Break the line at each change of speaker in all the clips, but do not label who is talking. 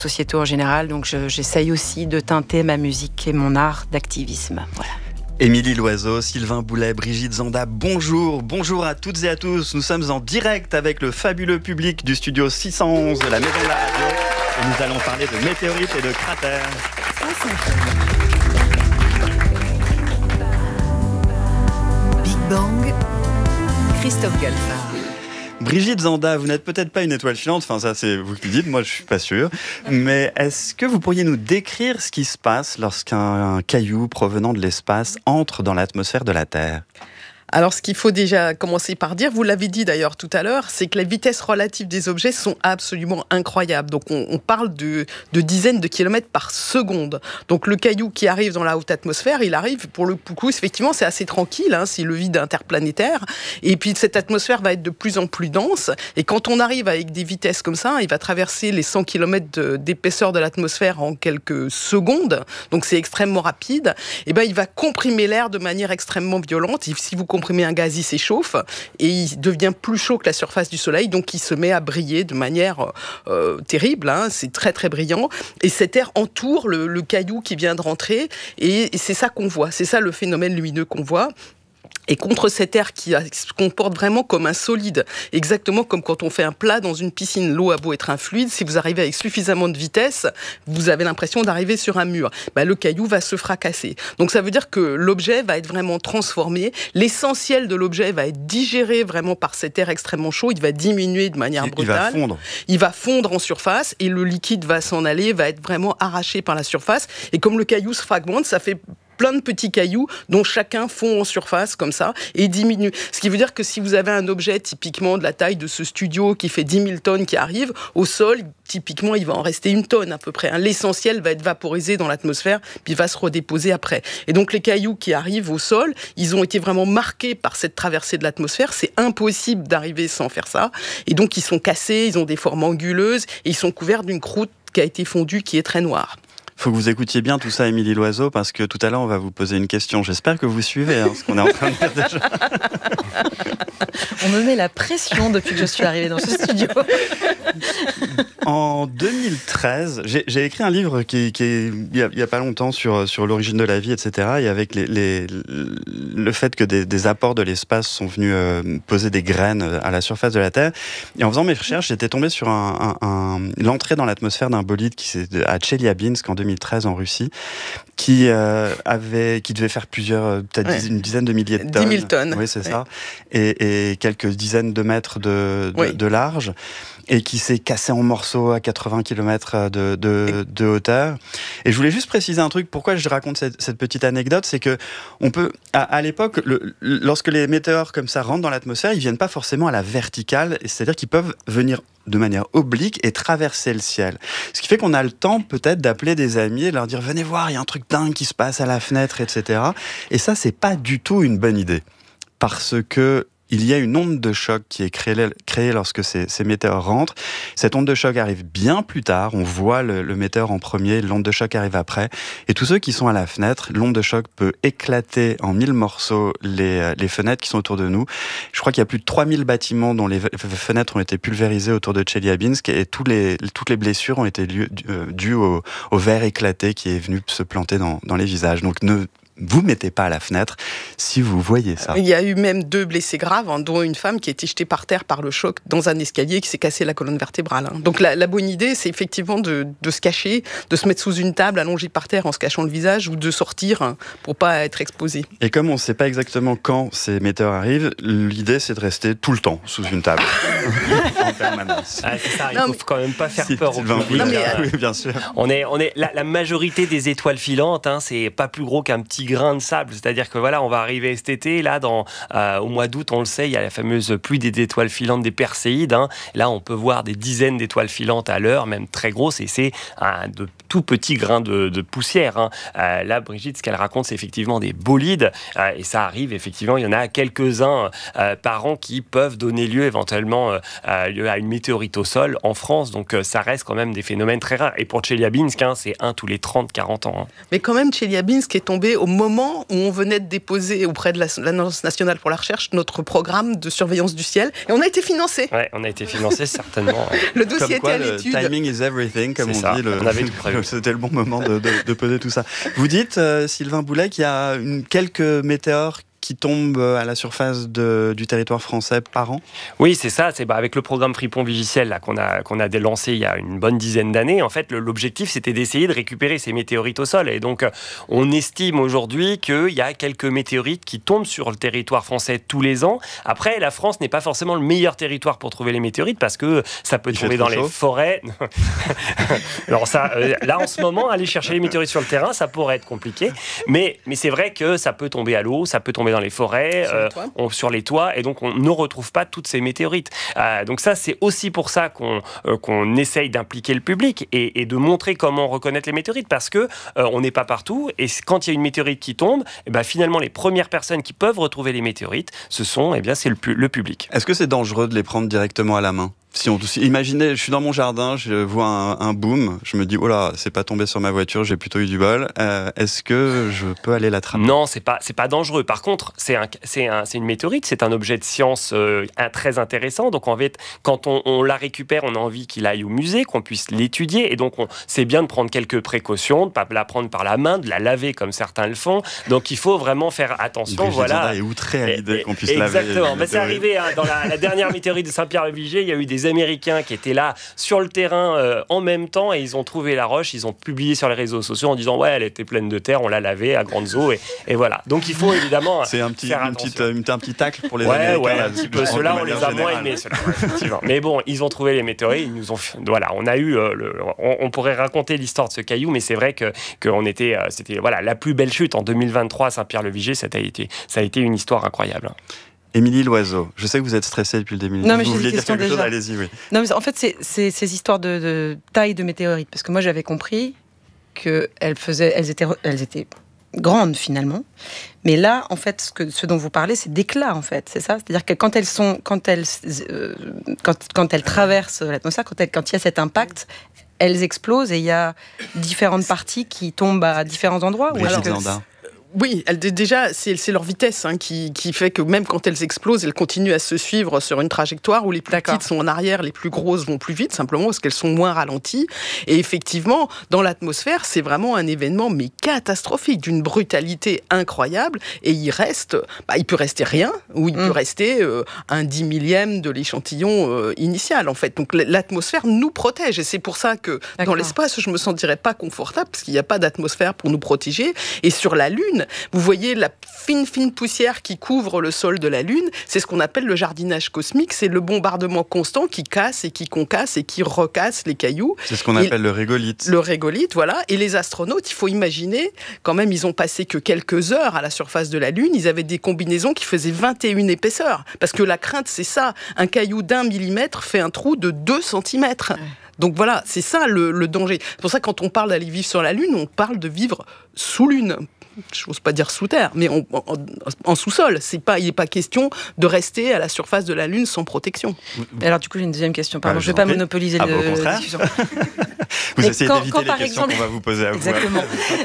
sociétaux en général, donc j'essaye aussi de teinter ma musique et mon art d'activisme. Voilà.
Émilie Loiseau, Sylvain Boulet, Brigitte Zanda, bonjour à toutes et à tous. Nous sommes en direct avec le fabuleux public du studio 611 de la Maison de la Radio et nous allons parler de météorites et de cratères.
Big Bang, Christophe Galfard.
Brigitte Zanda, vous n'êtes peut-être pas une étoile filante, enfin ça c'est vous qui le dites, moi je suis pas sûr, mais est-ce que vous pourriez nous décrire ce qui se passe lorsqu'un caillou provenant de l'espace entre dans l'atmosphère de la Terre ?
Alors, ce qu'il faut déjà commencer par dire, vous l'avez dit d'ailleurs tout à l'heure, c'est que les vitesses relatives des objets sont absolument incroyables. Donc, on parle de dizaines de kilomètres par seconde. Donc, le caillou qui arrive dans la haute atmosphère, il arrive, pour le coup, effectivement, c'est assez tranquille, c'est le vide interplanétaire. Et puis, cette atmosphère va être de plus en plus dense. Et quand on arrive avec des vitesses comme ça, il va traverser les 100 kilomètres d'épaisseur de l'atmosphère en quelques secondes. Donc, c'est extrêmement rapide. Et ben, il va comprimer l'air de manière extrêmement violente. Et si vous comprimez un gaz, il s'échauffe et il devient plus chaud que la surface du Soleil, donc il se met à briller de manière terrible, c'est très très brillant, et cet air entoure le caillou qui vient de rentrer, et c'est ça qu'on voit, c'est ça le phénomène lumineux qu'on voit. Et contre cet air qui se comporte vraiment comme un solide, exactement comme quand on fait un plat dans une piscine, l'eau a beau être un fluide, si vous arrivez avec suffisamment de vitesse, vous avez l'impression d'arriver sur un mur. Le caillou va se fracasser. Donc ça veut dire que l'objet va être vraiment transformé, l'essentiel de l'objet va être digéré vraiment par cet air extrêmement chaud, il va diminuer de manière brutale. Il va fondre en surface et le liquide va s'en aller, va être vraiment arraché par la surface. Et comme le caillou se fragmente, ça fait plein de petits cailloux dont chacun fond en surface comme ça et diminue. Ce qui veut dire que si vous avez un objet typiquement de la taille de ce studio qui fait 10 000 tonnes qui arrive, au sol, typiquement, il va en rester 1 tonne à peu près. L'essentiel va être vaporisé dans l'atmosphère puis va se redéposer après. Et donc les cailloux qui arrivent au sol, ils ont été vraiment marqués par cette traversée de l'atmosphère. C'est impossible d'arriver sans faire ça. Et donc ils sont cassés, ils ont des formes anguleuses et ils sont couverts d'une croûte qui a été fondue qui est très noire.
Il faut que vous écoutiez bien tout ça, Émilie Loiseau, parce que tout à l'heure, on va vous poser une question. J'espère que vous suivez ce qu'on est en train de faire déjà.
On me met la pression depuis que je suis arrivée dans ce studio.
En 2013, j'ai écrit un livre qui il y a pas longtemps sur l'origine de la vie, etc. Et avec le fait que des apports de l'espace sont venus poser des graines à la surface de la Terre. Et en faisant mes recherches, j'étais tombé sur l'entrée dans l'atmosphère d'un bolide à Tcheliabinsk en 2013 en Russie, qui devait faire peut-être une dizaine de milliers de tonnes.
10 000 tonnes.
Oui, c'est ça. Et quelques dizaines de mètres de large. Et qui s'est cassé en morceaux à 80 km de hauteur. Et je voulais juste préciser un truc, pourquoi je raconte cette petite anecdote, c'est que on peut, à l'époque, lorsque les météores comme ça rentrent dans l'atmosphère, ils viennent pas forcément à la verticale, c'est-à-dire qu'ils peuvent venir de manière oblique et traverser le ciel. Ce qui fait qu'on a le temps peut-être d'appeler des amis et leur dire « Venez voir, il y a un truc dingue qui se passe à la fenêtre, etc. » Et ça, c'est pas du tout une bonne idée. Parce que il y a une onde de choc qui est créée lorsque ces météores rentrent. Cette onde de choc arrive bien plus tard. On voit le météore en premier, l'onde de choc arrive après. Et tous ceux qui sont à la fenêtre, l'onde de choc peut éclater en 1000 morceaux les fenêtres qui sont autour de nous. Je crois qu'il y a plus de 3000 bâtiments dont les fenêtres ont été pulvérisées autour de Tcheliabinsk et toutes les blessures ont été dues au verre éclaté qui est venu se planter dans les visages. Donc vous mettez pas à la fenêtre si vous voyez ça.
Il y a eu même 2 blessés graves, dont une femme qui a été jetée par terre par le choc dans un escalier qui s'est cassé la colonne vertébrale. Donc la bonne idée, c'est effectivement de se cacher, de se mettre sous une table allongée par terre en se cachant le visage ou de sortir pour pas être exposé.
Et comme on ne sait pas exactement quand ces météores arrivent, l'idée c'est de rester tout le temps sous une table en permanence.
C'est ça, il faut quand même pas faire peur au public.
Oui, bien sûr.
On est la majorité des étoiles filantes, c'est pas plus gros qu'un petit grain de sable, c'est-à-dire que voilà, on va arriver cet été, là, au mois d'août, on le sait, il y a la fameuse pluie des étoiles filantes, des Perséides. Là, on peut voir des dizaines d'étoiles filantes à l'heure, même très grosses, et c'est de tout petits grains de poussière. Là, Brigitte, ce qu'elle raconte, c'est effectivement des bolides, et ça arrive, effectivement, il y en a quelques-uns par an qui peuvent donner lieu éventuellement à une météorite au sol en France, donc ça reste quand même des phénomènes très rares. Et pour Tcheliabinsk, c'est 1 tous les 30-40 ans.
Mais quand même, Tcheliabinsk est tombé au moment où on venait de déposer auprès de l'Agence nationale pour la recherche notre programme de surveillance du ciel. Et on a été financé.
Ouais, on a été financé, certainement.
Le dossier
Comme quoi,
était à l'étude.
Le timing is everything, comme on dit.
On avait tout prévu.
C'était le bon moment de poser tout ça. Vous dites, Sylvain Boulet, qu'il y a quelques météores qui tombent à la surface du territoire français par an ?
Oui, c'est ça. C'est avec le programme Fripon Vigiciel là, qu'on a lancé il y a une bonne dizaine d'années. En fait, l'objectif, c'était d'essayer de récupérer ces météorites au sol. Et donc, on estime aujourd'hui qu'il y a quelques météorites qui tombent sur le territoire français tous les ans. Après, la France n'est pas forcément le meilleur territoire pour trouver les météorites parce que ça peut tomber dans les forêts. Alors ça, là, en ce moment, aller chercher les météorites sur le terrain, ça pourrait être compliqué. Mais c'est vrai que ça peut tomber à l'eau, ça peut tomber dans les forêts, sur les toits, et donc on ne retrouve pas toutes ces météorites. Donc ça, c'est aussi pour ça qu'on essaye d'impliquer le public et de montrer comment reconnaître les météorites, parce que on n'est pas partout, et quand il y a une météorite qui tombe, finalement, les premières personnes qui peuvent retrouver les météorites, c'est le public.
Est-ce que c'est dangereux de les prendre directement à la main ? Imaginez, je suis dans mon jardin, je vois un boom, je me dis, oh là, c'est pas tombé sur ma voiture, j'ai plutôt eu du bol. Est-ce que je peux aller l'attraper ?
Non, c'est pas dangereux. Par contre, c'est une météorite, c'est un objet de science très intéressant. Donc en fait, quand on la récupère, on a envie qu'il aille au musée, qu'on puisse l'étudier. Et donc, c'est bien de prendre quelques précautions, de ne pas la prendre par la main, de la laver comme certains le font. Donc il faut vraiment faire attention.
Voilà. Et outré à l'idée qu'on puisse laver.
Exactement. C'est arrivé dans la dernière météorite de Saint-Pierre-le-Vigier, il y a eu des Américains qui étaient là sur le terrain en même temps, et ils ont trouvé la roche, ils ont publié sur les réseaux sociaux en disant elle était pleine de terre, on l'a lavée à grandes eaux, et voilà. Donc il faut évidemment
c'est un petit tacle pour les
Américains.
Ouais,
un petit peu. Ceux-là, on les a moins aimés. Effectivement. Mais bon, ils ont trouvé les météorites, ils nous ont. Voilà, on a eu. On pourrait raconter l'histoire de ce caillou, mais c'est vrai que c'était la plus belle chute en 2023 à Saint-Pierre-le-Vigier. Ça a été une histoire incroyable.
Émilie Loiseau, je sais que vous êtes stressée depuis le début.
Non, mais
vous vouliez dire quelque chose,
déjà.
Allez-y, oui.
Non, mais en fait, c'est ces histoires de taille de météorites, parce que moi, j'avais compris qu'elles étaient grandes, finalement. Mais là, en fait, ce dont vous parlez, c'est d'éclat, en fait, c'est ça ? C'est-à-dire que quand elles traversent l'atmosphère, quand il y a cet impact, elles explosent, et il y a différentes parties qui tombent à différents endroits.
Oui, déjà, c'est leur vitesse qui fait que même quand elles explosent, elles continuent à se suivre sur une trajectoire où les plus petites sont en arrière, les plus grosses vont plus vite, simplement parce qu'elles sont moins ralenties. Et effectivement, dans l'atmosphère, c'est vraiment un événement mais catastrophique, d'une brutalité incroyable. Et il peut rester rien, ou il peut rester un 10 millième de l'échantillon initial, en fait. Donc l'atmosphère nous protège. Et c'est pour ça que dans l'espace, je me sentirais pas confortable, parce qu'il n'y a pas d'atmosphère pour nous protéger. Et sur la Lune, vous voyez la fine poussière qui couvre le sol de la Lune, c'est ce qu'on appelle le jardinage cosmique, c'est le bombardement constant qui casse et qui concasse et qui recasse les cailloux.
C'est ce qu'on appelle le régolithe.
Le régolithe, voilà. Et les astronautes, il faut imaginer, quand même, ils ont passé que quelques heures à la surface de la Lune, ils avaient des combinaisons qui faisaient 21 épaisseurs. Parce que la crainte, c'est ça, un caillou d'1 millimètre fait un trou de 2 centimètres. Donc voilà, c'est ça le danger. C'est pour ça que quand on parle d'aller vivre sur la Lune, on parle de vivre sous Lune. Je n'ose pas dire sous terre, mais en sous-sol. Il n'est pas question de rester à la surface de la Lune sans protection.
Alors du coup, j'ai une deuxième question. Pardon, je ne vais pas monopoliser la discussion.
Vous essayez d'éviter les questions qu'on va vous poser à vous.
Exactement.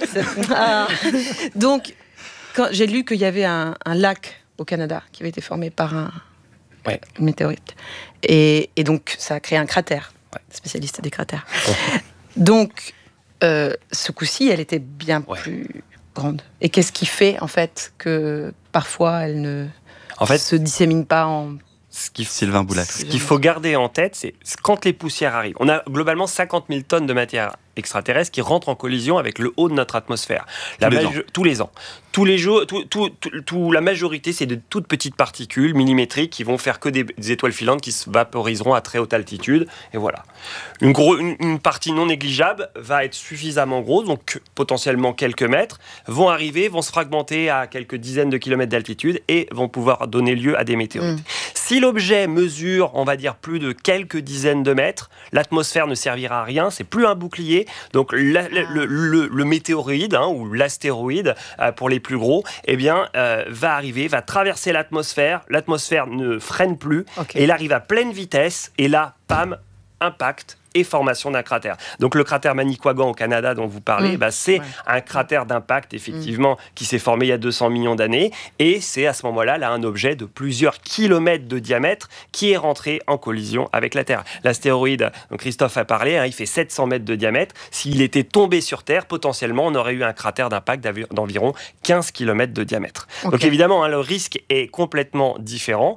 Donc, j'ai lu qu'il y avait un lac au Canada qui avait été formé par une météorite. Et donc, ça a créé un cratère. Spécialiste des cratères. Donc, ce coup-ci, elle était bien plus grande. Et qu'est-ce qui fait, en fait, que parfois, elle ne se dissémine pas en...
Sylvain Boulet.
Ce qu'il faut garder en tête, c'est quand les poussières arrivent. On a globalement 50 000 tonnes de matière extraterrestres qui rentrent en collision avec le haut de notre atmosphère. Tous les ans. Tous les jours, la majorité, c'est de toutes petites particules millimétriques qui vont faire que des étoiles filantes qui se vaporiseront à très haute altitude. Et voilà. Une partie non négligeable va être suffisamment grosse, donc potentiellement quelques mètres, vont arriver, vont se fragmenter à quelques dizaines de kilomètres d'altitude et vont pouvoir donner lieu à des météorites. Si l'objet mesure, on va dire, plus de quelques dizaines de mètres, l'atmosphère ne servira à rien, c'est plus un bouclier. Donc le météoroïde ou l'astéroïde, pour les plus gros, va arriver, va traverser l'atmosphère ne freine plus, et il arrive à pleine vitesse, et là, pam, impact, et formation d'un cratère. Donc le cratère Manicouagan au Canada dont vous parlez, c'est un cratère d'impact effectivement qui s'est formé il y a 200 millions d'années, et c'est à ce moment-là un objet de plusieurs kilomètres de diamètre qui est rentré en collision avec la Terre. L'astéroïde, dont Christophe a parlé, il fait 700 mètres de diamètre. S'il était tombé sur Terre, potentiellement on aurait eu un cratère d'impact d'environ 15 km de diamètre. Okay. Donc évidemment, le risque est complètement différent.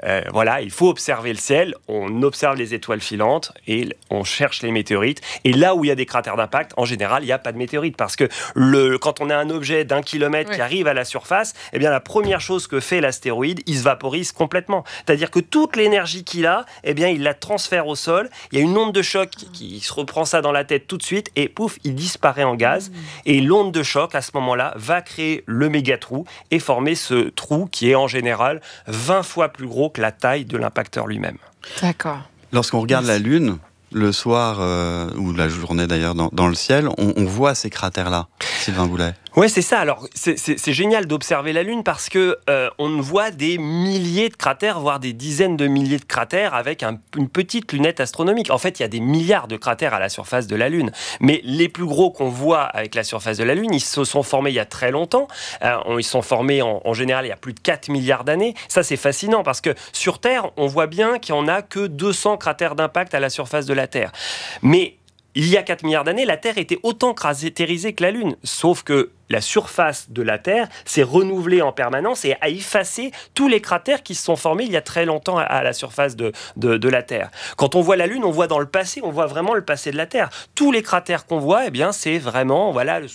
Il faut observer le ciel, on observe les étoiles filantes et on cherche les météorites. Et là où il y a des cratères d'impact, en général, il n'y a pas de météorites, parce que quand on a un objet d'1 kilomètre qui arrive à la surface, la première chose que fait l'astéroïde, il se vaporise complètement. C'est-à-dire que toute l'énergie qu'il a, il la transfère au sol. Il y a une onde de choc qui se reprend ça dans la tête tout de suite et pouf, il disparaît en gaz. Et l'onde de choc, à ce moment-là, va créer le méga-trou et former ce trou qui est en général 20 fois plus gros que la taille de l'impacteur lui-même.
D'accord.
Lorsqu'on regarde la Lune, le soir, ou la journée d'ailleurs, dans le ciel, on voit ces cratères-là, Sylvain Boulet.
Ouais, c'est ça. Alors, c'est génial d'observer la Lune parce que on voit des milliers de cratères, voire des dizaines de milliers de cratères avec une petite lunette astronomique. En fait, il y a des milliards de cratères à la surface de la Lune. Mais les plus gros qu'on voit avec la surface de la Lune, ils se sont formés il y a très longtemps. Ils sont formés en général il y a plus de 4 milliards d'années. Ça, c'est fascinant parce que sur Terre, on voit bien qu'il n'y en a que 200 cratères d'impact à la surface de la Terre. Mais il y a 4 milliards d'années, la Terre était autant cratérisée que la Lune. Sauf que la surface de la Terre s'est renouvelée en permanence et a effacé tous les cratères qui se sont formés il y a très longtemps à la surface de la Terre. Quand on voit la Lune, on voit dans le passé, on voit vraiment le passé de la Terre. Tous les cratères qu'on voit, c'est vraiment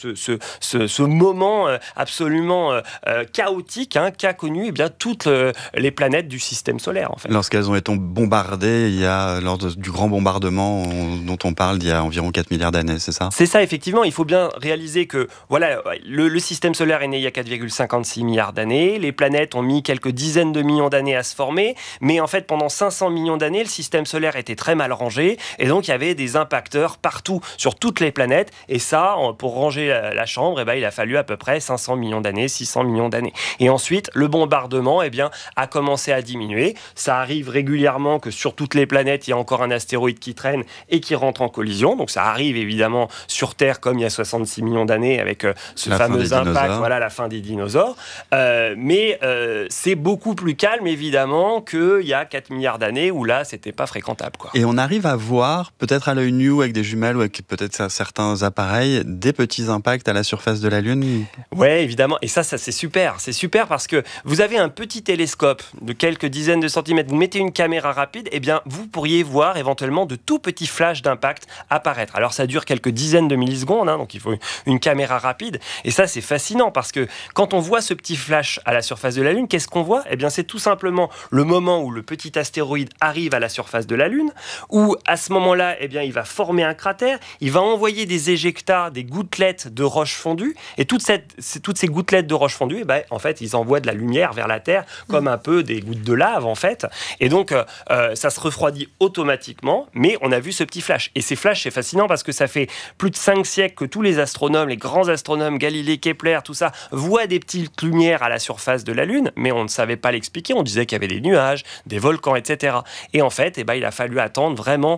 ce moment absolument chaotique qu'a connu toutes les planètes du système solaire. En fait.
Lorsqu'elles ont été bombardées, lors du grand bombardement dont on parle d'il y a environ 4 milliards d'années, c'est ça ?
C'est ça, effectivement. Il faut bien réaliser que le système solaire est né il y a 4,56 milliards d'années. Les planètes ont mis quelques dizaines de millions d'années à se former. Mais en fait, pendant 500 millions d'années, le système solaire était très mal rangé. Et donc, il y avait des impacteurs partout, sur toutes les planètes. Et ça, pour ranger la chambre, il a fallu à peu près 500 millions d'années, 600 millions d'années. Et ensuite, le bombardement a commencé à diminuer. Ça arrive régulièrement que sur toutes les planètes, il y a encore un astéroïde qui traîne et qui rentre en collision. Donc, ça arrive évidemment sur Terre comme il y a 66 millions d'années avec ce fameux impact, la fin des dinosaures. Mais c'est beaucoup plus calme, évidemment, qu'il y a 4 milliards d'années où là, c'était pas fréquentable. Quoi.
Et on arrive à voir, peut-être à l'œil nu ou avec des jumelles ou avec peut-être certains appareils, des petits impacts à la surface de la Lune ?
Oui, évidemment. Et ça c'est super. C'est super parce que vous avez un petit télescope de quelques dizaines de centimètres, vous mettez une caméra rapide, vous pourriez voir éventuellement de tout petits flashs d'impact apparaître. Alors, ça dure quelques dizaines de millisecondes, donc il faut une caméra rapide. Et ça, c'est fascinant parce que quand on voit ce petit flash à la surface de la Lune, qu'est-ce qu'on voit ? C'est tout simplement le moment où le petit astéroïde arrive à la surface de la Lune, où à ce moment-là, il va former un cratère, il va envoyer des éjectats, des gouttelettes de roche fondue, et toutes ces gouttelettes de roche fondue, en fait, ils envoient de la lumière vers la Terre, comme un peu des gouttes de lave, en fait. Et donc, ça se refroidit automatiquement, mais on a vu ce petit flash. Et ces flashs, c'est fascinant parce que ça fait plus de 5 siècles que tous les astronomes, les grands astronomes, Galilée, Kepler, tout ça, voient des petites lumières à la surface de la Lune, mais on ne savait pas l'expliquer. On disait qu'il y avait des nuages, des volcans, etc. Et en fait, il a fallu attendre vraiment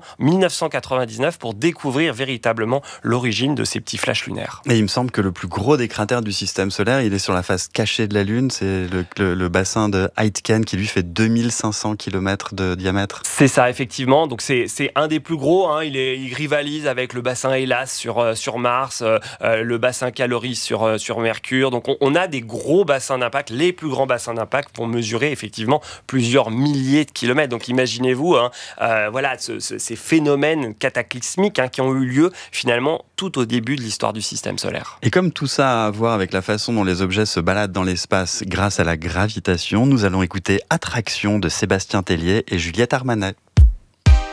1999 pour découvrir véritablement l'origine de ces petits flashs lunaires.
Et il me semble que le plus gros des cratères du système solaire, il est sur la face cachée de la Lune. C'est le bassin de Aitken qui lui fait 2500 km de diamètre.
C'est ça, effectivement. Donc c'est un des plus gros. Il rivalise avec le bassin Hellas sur Mars, le bassin Caloris sur Mercure. Donc on a des gros bassins d'impact, les plus grands bassins d'impact pour mesurer effectivement plusieurs milliers de kilomètres. Donc imaginez-vous ces phénomènes cataclysmiques qui ont eu lieu finalement tout au début de l'histoire du système solaire.
Et comme tout ça a à voir avec la façon dont les objets se baladent dans l'espace grâce à la gravitation, nous allons écouter Attraction de Sébastien Tellier et Juliette Armanet.